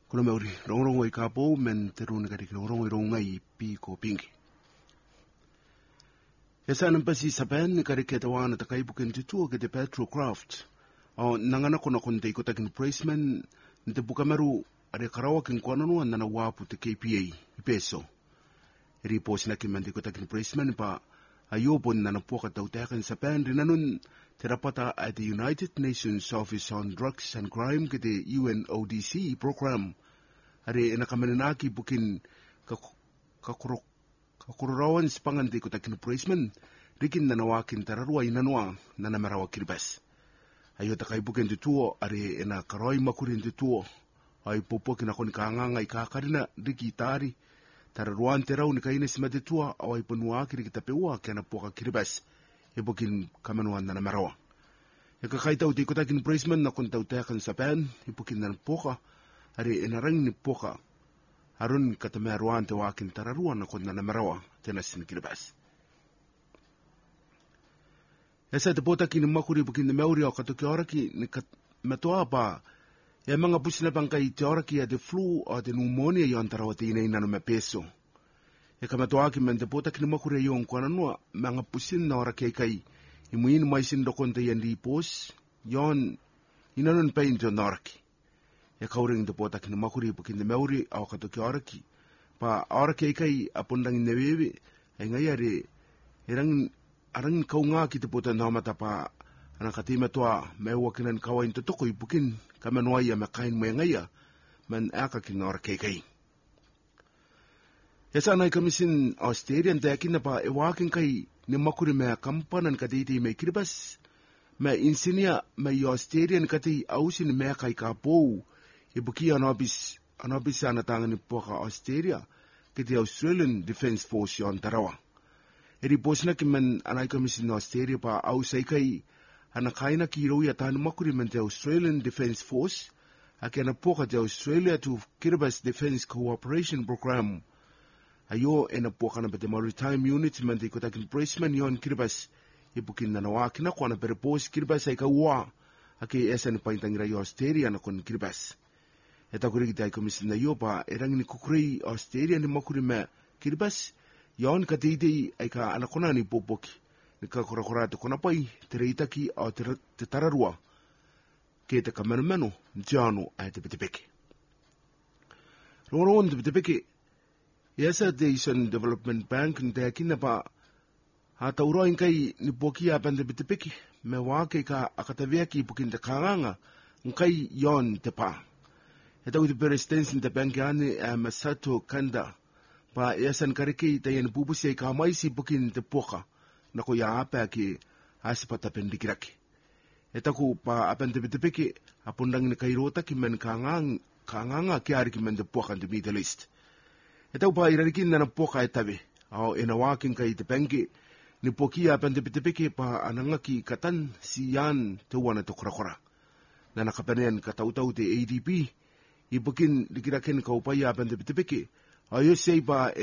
Kuna meuri, rongorongo I kapo, men te runa kari rongorongo I ronga I pi ko pingi. Esa nampasi sapen kari keta wana takai buken tutua ke te Petrocraft. O nangana kona konte iko takin Praceman, nite buka meru are karawa kin kwananua nana wapu te KPA, I peso. Eri posi na kimante iko takin Praceman pa ayobon nana poka tautakan sapen rinanun te rapata at the United Nations Office on Drugs and Crime ke te UNODC program. Are enakamananaki bukin kakurorawan spangan te iko takin Praceman, rikin nana wakin tararua inanua nana marawa kiribas. Ayo takai buken tutuo, are ena karoi makurin tutuo, ai popo kina koni kaanganga I kakarina, riki tari, tararuan terau ni kaina sima tutua, au ai panua kiri kita peua, kena poka kiribas, e bukin kamanuan nana marawa. E kakaitau te ikotakin Praceman na kon tau tekan sapan, e bukin nana poka, are ena rang ni poka, harun katamea ruan te wakin tararuan na kon nana marawa, tena sin kiribas. Esa te pota ki ni makuri bukin ni meuri o katoki oraki ni matoa pa e mga pusina pangkai te oraki a te flu o te pneumonia I antarawa te inay nano me peso. E ka matoa ki men te pota ki ni makuri I on kwana nua mga pusin na oraki kai I muin maisin dokon te yandi pos yon inanon pain te oraki. E kauring te pota ki ni makuri bukin ni meuri o katoki oraki pa oraki kai apundang newewe e ngai are arang kau ngā ki te pota naumata pa ana katima toa me wakinan kawain te toko I bukin kamenoi a me kain me ngaia man aka ki ngā kei. Esa nai kamisin Australian te akina pa e wakin kai ni makuri mea kampanan ka teitei me kiribas me insinia me I Australian ka tei ausin mea kai ka pou I buki anobis anatanga ni poka Australia ki te Australian Defence Force yon tarawa. Eri posina ki men anai kamisin Australia pa au saikai ana kaina ki roi atanu makuri men te Australian Defence Force aki ana poka te Australia to Kiribati Defence Cooperation Program. Ayo ena poka na pete Maritime Unit men te ikotakin Praceman yon Kiribati I bukin na nawakina ko ana pere pos Kiribati ay kawa aki esa ni paintangira I Australia na kon Kiribati. Eta kuri kita kamisin na yo pa erang ni kukurei Australia ni makuri me Kiribati yon ka teitei ay ka anakona ni popoki, ni ka korakora te konapai, te reitaki o te tararua, ke te kamenomeno, ni te anu ay te petepeke. Rongorongon te petepeke, Esa te Asian Development Bank ni te akina pa hata uroin kai ni poki apan te petepeke, me wake ka akataveaki pukin te kanganga, nkai yon te pa. Eta uti perestensi te banki ane Masato Kanda, pa esan kariki tayan pupusi ay kamaisi bukin te poka na ko ya apa ki asipata pendikiraki. Etaku pa apan te bitipiki apundang ni kairota ki men kanganga ki ari ki men te poka te Middle East. Etaku pa irarikin na poka etabe au enawakin kay te pengi ni poki apan te bitipiki pa ananga ki katan siyan te wana to korakora. Na nakapanean katautau te ADP ibukin dikirakin kaupaya apan te bitipiki. Ayo sei pa